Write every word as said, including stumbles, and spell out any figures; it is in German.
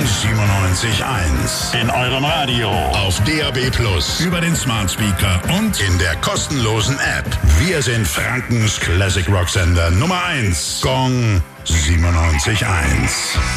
siebenundneunzig Komma eins. In eurem Radio. Auf D A B Plus, über den Smart Speaker und in der kostenlosen App. Wir sind Frankens Classic Rock Sender Nummer eins. Gong siebenundneunzig Komma eins.